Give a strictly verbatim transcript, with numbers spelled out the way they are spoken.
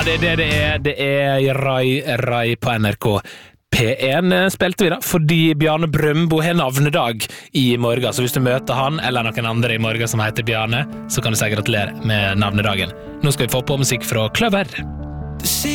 Det er det det er, det er Rai Rai på N R K P en spilte vi da, fordi Bjarne Brøndbo har navnedag i morgen, så hvis du møter han eller noen andre i morgen som heter Bjarne, så kan du si gratulerer med navnedagen. Nå skal vi få på musikk fra Kløver.